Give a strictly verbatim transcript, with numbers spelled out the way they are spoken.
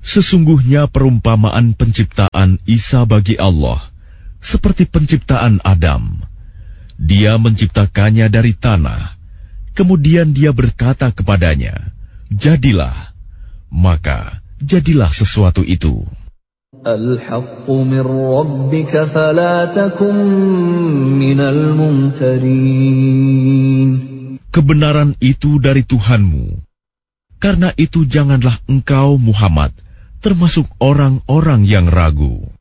Sesungguhnya perumpamaan penciptaan Isa bagi Allah seperti penciptaan Adam. Dia menciptakannya dari tanah, kemudian dia berkata kepadanya, "Jadilah," maka jadilah sesuatu itu. Al-haqqu min rabbika fala takum minal mumtarin. Kebenaran itu dari Tuhanmu. Karena itu janganlah engkau Muhammad termasuk orang-orang yang ragu.